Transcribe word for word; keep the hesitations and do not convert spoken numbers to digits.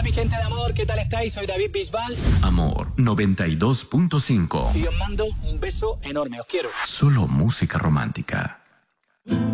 mi gente de amor, ¿qué tal estáis? Soy David Bisbal. Amor noventa y dos punto cinco. Y os mando un beso enorme, os quiero. Solo música romántica.